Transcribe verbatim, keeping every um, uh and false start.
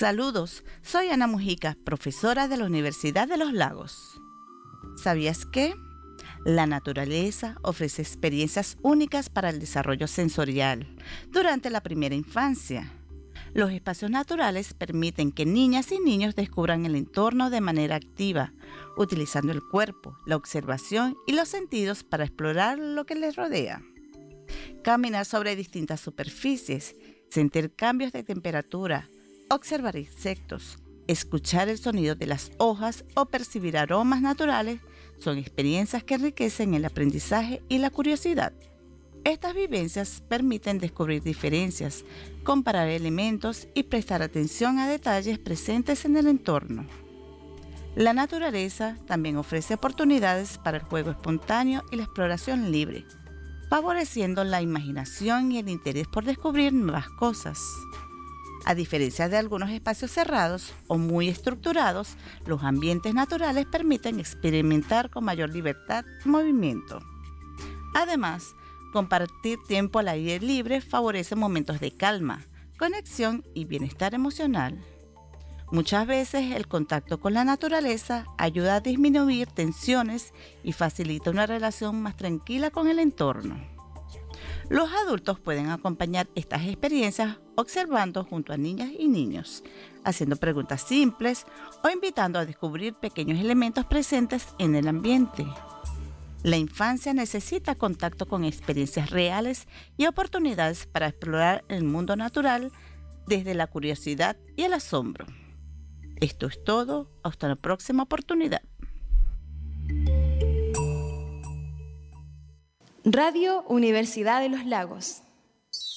Saludos, soy Ana Mujica, profesora de la Universidad de los Lagos. ¿Sabías que? La naturaleza ofrece experiencias únicas para el desarrollo sensorial durante la primera infancia. Los espacios naturales permiten que niñas y niños descubran el entorno de manera activa, utilizando el cuerpo, la observación y los sentidos para explorar lo que les rodea. Caminar sobre distintas superficies, sentir cambios de temperatura, observar insectos, escuchar el sonido de las hojas o percibir aromas naturales son experiencias que enriquecen el aprendizaje y la curiosidad. Estas vivencias permiten descubrir diferencias, comparar elementos y prestar atención a detalles presentes en el entorno. La naturaleza también ofrece oportunidades para el juego espontáneo y la exploración libre, favoreciendo la imaginación y el interés por descubrir nuevas cosas. A diferencia de algunos espacios cerrados o muy estructurados, los ambientes naturales permiten experimentar con mayor libertad y movimiento. Además, compartir tiempo al aire libre favorece momentos de calma, conexión y bienestar emocional. Muchas veces el contacto con la naturaleza ayuda a disminuir tensiones y facilita una relación más tranquila con el entorno. Los adultos pueden acompañar estas experiencias observando junto a niñas y niños, haciendo preguntas simples o invitando a descubrir pequeños elementos presentes en el ambiente. La infancia necesita contacto con experiencias reales y oportunidades para explorar el mundo natural desde la curiosidad y el asombro. Esto es todo. Hasta la próxima oportunidad. Radio Universidad de los Lagos.